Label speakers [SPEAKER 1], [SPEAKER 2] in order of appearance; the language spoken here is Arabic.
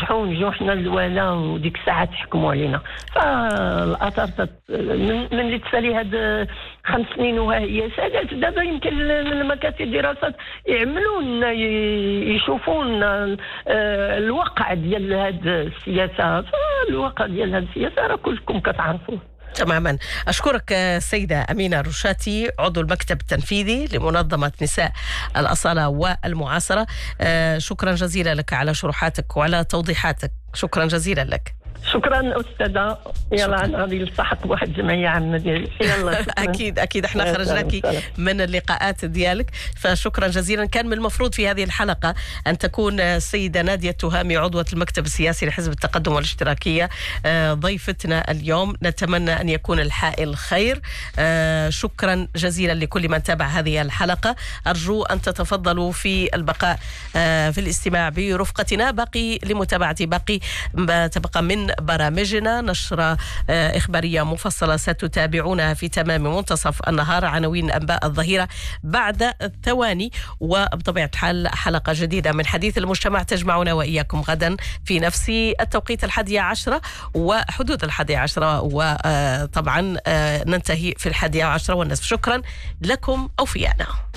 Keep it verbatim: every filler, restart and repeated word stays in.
[SPEAKER 1] نجحوا نجحوا حنا الولا وديك الساعه تحكموا علينا. فالاثار من اللي تسالي هاد خمس سنين وها هي سالات. دابا يمكن المكاتب الدراسات يعملوا لنا يشوفوا لنا الواقع ديال هاد السياسه. الواقع ديال هاد السياسه راه كلكم كتعرفوه
[SPEAKER 2] تماما. أشكرك السيدة أمينة رشاتي، عضو المكتب التنفيذي لمنظمة نساء الأصالة والمعاصرة. شكرا جزيلا لك على شروحاتك وعلى توضيحاتك. شكرا جزيلا لك.
[SPEAKER 1] شكرا أستاذة. يلا غادي نلتحق بواحد الجمعية عامة ديالي. يلا
[SPEAKER 2] أكيد أكيد احنا خرجناكي من اللقاءات ديالك، فشكرا جزيلا. كان من المفروض في هذه الحلقة أن تكون السيدة نادية التهامي عضوة المكتب السياسي لحزب التقدم والاشتراكية ضيفتنا اليوم. نتمنى أن يكون الحائل خير. شكرا جزيلا لكل من تابع هذه الحلقة. أرجو أن تتفضلوا في البقاء في الاستماع برفقتنا. باقي لمتابعة باقي ما تبقى من برامجنا. نشرة إخبارية مفصلة ستتابعونها في تمام منتصف النهار، عناوين أنباء الظهيرة بعد الثواني، وبطبيعة الحال حلقة جديدة من حديث المجتمع تجمعنا وإياكم غدا في نفس التوقيت الحادية عشرة وحدود الحادية عشرة، وطبعا ننتهي في الحادية عشرة والنصف. شكرا لكم. أوفيانا.